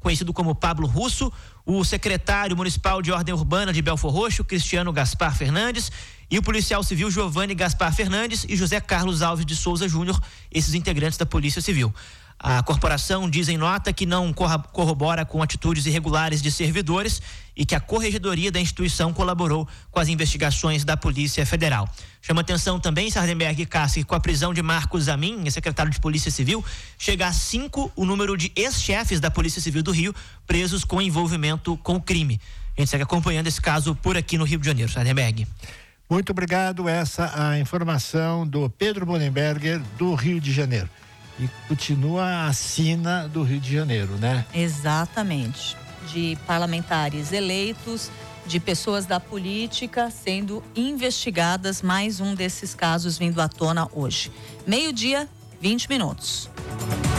conhecido como Pablo Russo, o secretário municipal de ordem urbana de Belfor Roxo, Cristiano Gaspar Fernandes, e o policial civil Giovanni Gaspar Fernandes e José Carlos Alves de Souza Júnior, esses integrantes da Polícia Civil. A corporação diz em nota que não corrobora com atitudes irregulares de servidores e que a corregedoria da instituição colaborou com as investigações da Polícia Federal. Chama atenção também, Sardenberg e Cassi, com a prisão de Marcos Amin, secretário de Polícia Civil, chega a 5 o número de ex-chefes da Polícia Civil do Rio presos com envolvimento com o crime. A gente segue acompanhando esse caso por aqui no Rio de Janeiro. Sardenberg. Muito obrigado. Essa a informação do Pedro Bonenberger, do Rio de Janeiro. E continua a sina do Rio de Janeiro, né? Exatamente. De parlamentares eleitos, de pessoas da política sendo investigadas, mais um desses casos vindo à tona hoje. 12:20.